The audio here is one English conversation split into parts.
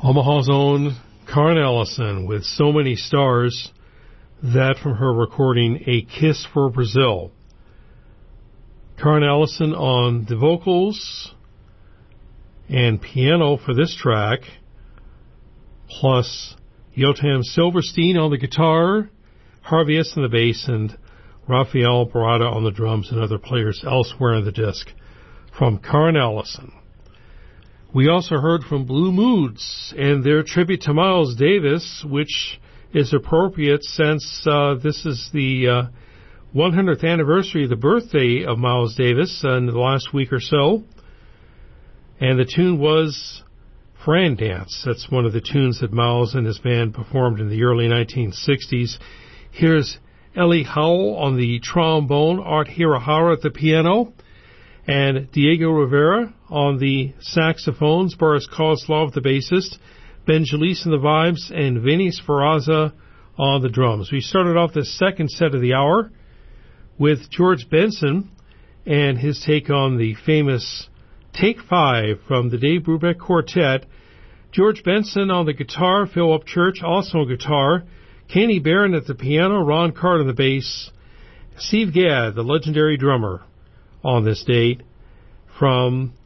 Omaha's own Karen Ellison with So Many Stars, that from her recording A Kiss for Brazil. Karen Ellison on the vocals and piano for this track, plus Yotam Silverstein on the guitar, Harvey S. on the bass, and Rafael Barada on the drums, and other players elsewhere in the disc from Karen Ellison. We also heard from Blue Moods and their tribute to Miles Davis, which is appropriate since this is the 100th anniversary of the birthday of Miles Davis in the last week or so. And the tune was Fran Dance. That's one of the tunes that Miles and his band performed in the early 1960s. Here's Ellie Howell on the trombone, Art Hirahara at the piano, and Diego Rivera on the saxophones, Boris Kozlov, the bassist, Ben Jalise on the vibes, and Vinny Sferrazza on the drums. We started off the second set of the hour with George Benson and his take on the famous Take 5 from the Dave Brubeck Quartet. George Benson on the guitar, Phil Upchurch also on guitar, Kenny Barron at the piano, Ron Card on the bass, Steve Gadd, the legendary drummer, on this date from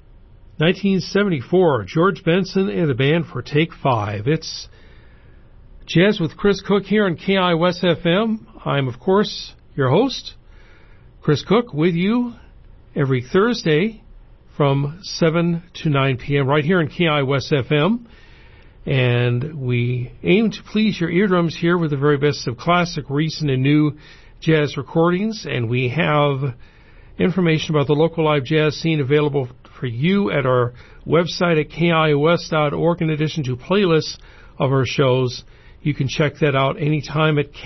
1974, George Benson and the band for Take 5. It's Jazz with Chris Cook here on KIOS FM. I'm, of course, your host, Chris Cook, with you every Thursday from 7 to 9 p.m. right here on KIOS FM. And we aim to please your eardrums here with the very best of classic, recent, and new jazz recordings. And we have information about the local live jazz scene available for you at our website at KIOS.org. In addition to playlists of our shows, you can check that out anytime at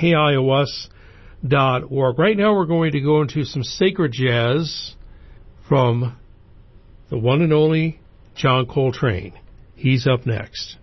KIOS.org. Right now we're going to go into some sacred jazz from the one and only John Coltrane. He's up next.